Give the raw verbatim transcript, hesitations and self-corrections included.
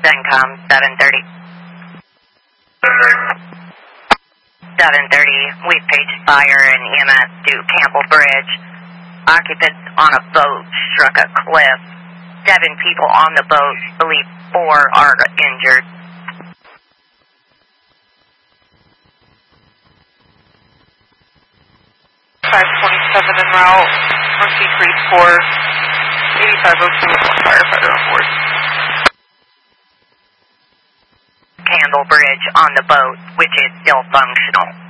CENTCOM seven thirty. seven thirty, we've paged fire and E M S to Campbell Bridge. Occupants on a boat struck a cliff. Seven people on the boat, believe four are injured. five twenty-seven en route, Mercy Creek four, eighty-five oh two with one firefighter on board. Campbell Bridge on the boat, which is still functional.